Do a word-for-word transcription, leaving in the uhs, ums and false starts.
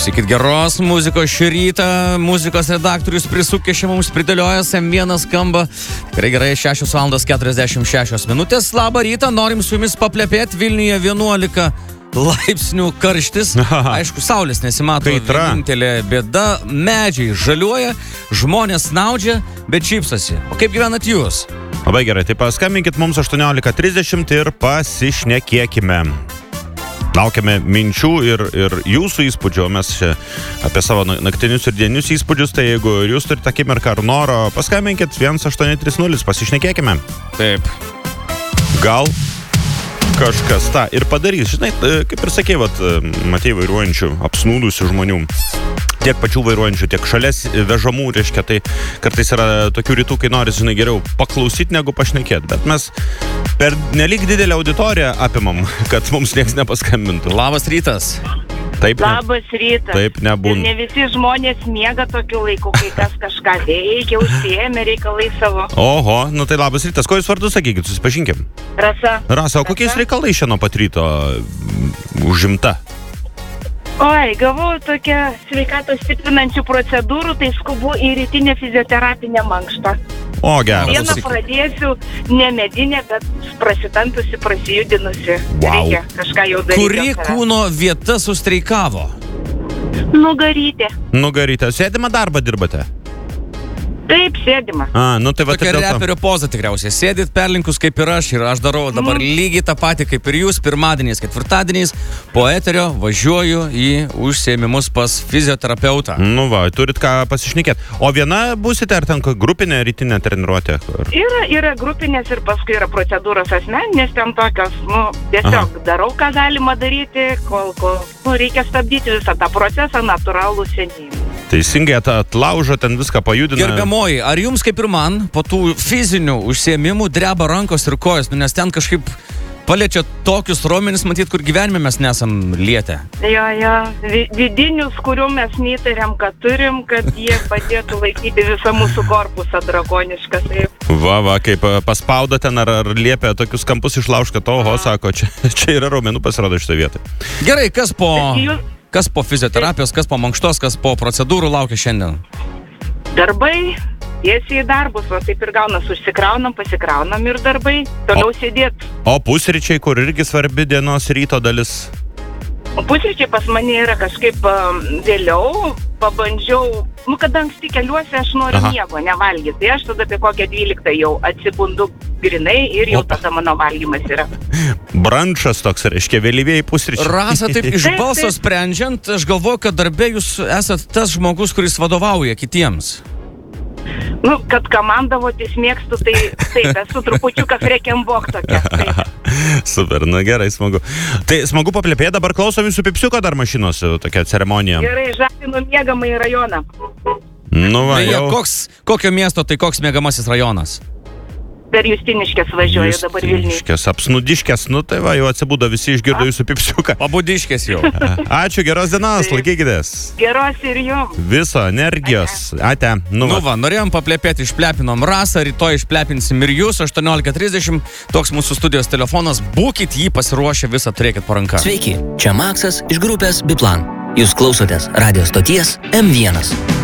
Klausykit geros muzikos šį rytą. Muzikos redaktorius prisukė šia mums pridėliojęs M vienas skamba. Tikrai gerai, šešios valandos keturiasdešimt šešios minutės. Labą rytą, norim su jumis paplepėti. Vilniuje vienuolika laipsnių karštis. Aišku, saulės nesimato. Kaitra. Vienintelė bėda. Medžiai žaliuoja, žmonės snaudžia, bet šypsosi. O kaip gyvenat jūs? Labai gerai, tai paskambinkit mums aštuoniolika trisdešimt ir pasišnekėkime. Laukiame minčių ir, ir jūsų įspūdžių, mes čia apie savo naktinius ir dieninius įspūdžius, tai jeigu jūs turite akimirką ar noro, paskambinkit vienas aštuoni trys nulis, pasišnekėkime. Taip. Gal kažkas tą ir padarys. Žinai, kaip ir sakė, vat, matei vairuojančių, apsnūdusių žmonių, tiek pačių vairuojančių, tiek šalies vežamų, reiškia, tai kartais yra tokių rytų, kai nori, žinai, geriau paklausyti negu pašnekėti, bet mes per nelik didelę auditoriją apimam, kad mums nieks nepaskambintų. Labas rytas. Taip, ne, Labas rytas. taip nebūna. Ir ne visi žmonės miega tokiu laiku, kai kas kažką veikia, užsiėmė reikalai savo. Oho, nu tai labas rytas. Ko jūs vardu sakykit, susipažinkim? Rasa. Rasa, o kokiais reikalai šiandien pat ryto užimta? Oi, gavau tokią sveikatos stiprinančių procedūrų, tai skubu į rytinę fizioterapinę mankštą. O, geras. Vieną pradėsiu ne medinę, bet prasitampiusi, prasijudinusi. Wow. Reikia kažką jau daryti. Kuri kūno vieta sustreikavo? Nugarytė. Nugarytė. Sėdimą darbą dirbate? Taip, sėdima. A, nu tai va Tokia tai dėl to. reperio poza tikriausiai. Sėdit perlinkus kaip ir aš ir aš darau dabar lygiai tą patį kaip ir jūs. Pirmadieniais, ketvirtadieniais po eterio važiuoju į užsiėmimus pas fizioterapeutą. Nu va, turit ką pasišnekėti. O viena būsite ar ten grupinė rytinė treniruotė? Ar... Yra, yra grupinės ir paskui yra procedūros asmeninės, ten tokios, nu, tiesiog Aha. darau, ką galima daryti, kol, kol nu, reikia stabdyti visą tą procesą, natūralų senėjimą. Teisingai atlaužo, ten viską pajudina. Gerbiamoji, ar jums kaip ir man po tų fizinių užsiėmimų dreba rankos ir kojas, nu, nes ten kažkaip paliečia tokius raumenis, matyt, kur gyvenime mes nesam lietę. Jo, jo, vi- vidinius, kurių mes neįtariam, kad turim, kad jie padėtų laikyti visą mūsų korpusą drakonišką. Taip. Va, va, kaip paspaudo ten ar, ar liepia tokius kampus išlaužka, to, oho, sako, čia, čia yra raumenų pasirodo šitą vietą. Gerai, kas po, Jūs kas po fizioterapijos, kas po mankštos, kas po procedūrų laukia šiandien? darbai, tiesiai į darbus, o taip ir gaunas, užsikraunam, pasikraunam ir darbai, toliau O- sėdėt. O pusryčiai, kur irgi svarbi dienos ryto dalis? O pusryčiai pas mane yra kažkaip um, vėliau, pabandžiau, nu, kada anksti keliuosi, aš noriu Aha. nieko nevalgyti, tai aš tada apie kokią dvyliktą jau atsibundu grinai ir jau Opa. tada mano valgymas yra. Brančas toks, reiškia, vėlyvieji pusryčiai. Rasa, taip iš Taip, balso taip. sprendžiant, aš galvoju, kad darbe jūs esat tas žmogus, kuris vadovauja kitiems. Nu, kad kamandavotis mėgstu, tai taip, esu trupučiuką frekenbok tokia. Taip. Super, na gerai, smagu. Tai smagu paplepėti, dabar klausom jūsų pipsiuko dar mašinos, tokia ceremonija. Gerai, žalinu miegamąjį rajoną. Nu va, Beje, jau. koks, kokio miesto, tai koks mėgamasis rajonas? Per Justiniškės važiuoju dabar Vilniuje. Justiniškės, apsnudiškės, nu tai va, jau atsibudo, visi išgirdo jūsų pipsiuką. Pabudiškės jau. Ačiū, geros dienos, Taip. laikykitės. Geros ir jums. Viso energijos. Ate, nu Nu va. va, norėjom paplepėti, išplepinom Rasą, rytoj išplepinsim ir jūs, aštuoniolika trisdešimt, toks mūsų studijos telefonas, būkit jį pasiruošę, visą turėkit po ranka. Sveiki, čia Maksas iš grupės Biplan. Jūs klausotės radio stoties M vienas.